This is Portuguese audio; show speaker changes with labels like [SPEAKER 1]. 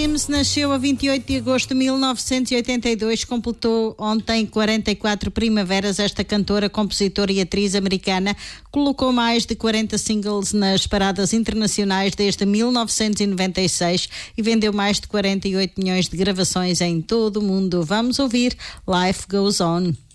[SPEAKER 1] Williams nasceu a 28 de agosto de 1982, completou ontem 44 primaveras. Esta cantora, compositora e atriz americana colocou mais de 40 singles nas paradas internacionais desde 1996 e vendeu mais de 48 milhões de gravações em todo o mundo. Vamos ouvir Life Goes On.